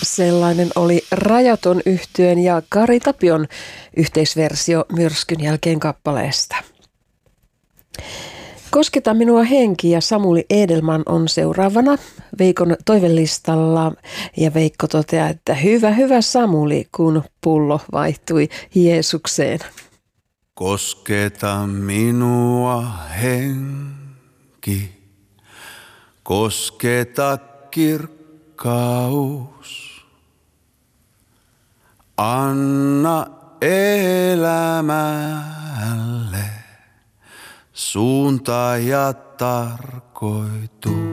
Sellainen oli Rajaton yhtyeen ja Kari Tapion yhteisversio Myrskyn jälkeen kappaleesta. Kosketa minua henki ja Samuli Edelman on seuraavana Veikon toivelistalla. Ja Veikko toteaa, että hyvä Samuli, kun pullo vaihtui Jeesukseen. Kosketa minua henki, kosketa kirkkaus. Anna elämälle suunta ja tarkoitus.